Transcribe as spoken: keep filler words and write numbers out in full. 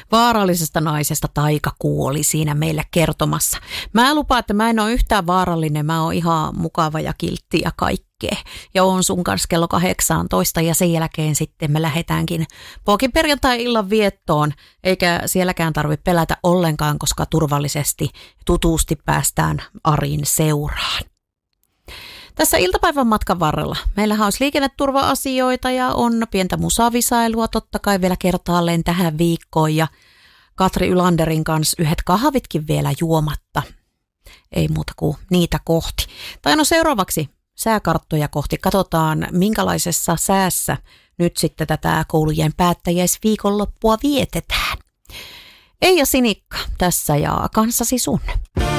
vaarallisesta naisesta taikakuu oli siinä meille kertomassa. Mä lupaan, että mä en ole yhtään vaarallinen, mä oon ihan mukava ja kiltti ja kaikkea. Ja oon sun kanssa kello kahdeksantoista ja sen jälkeen sitten me lähdetäänkin poikin perjantai-illan viettoon. Eikä sielläkään tarvitse pelätä ollenkaan, koska turvallisesti tutusti päästään Arin seuraan. Tässä iltapäivän matkan varrella meillähän olisi liikenneturva-asioita ja on pientä musavisailua totta kai vielä kertaalleen tähän viikkoon ja Katri Ylanderin kanssa yhdet kahvitkin vielä juomatta. Ei muuta kuin niitä kohti. Tai no seuraavaksi sääkarttoja kohti. Katsotaan minkälaisessa säässä nyt sitten tätä koulujen päättäjäisviikonloppua vietetään. Eija Sinikka tässä ja kanssasi sun.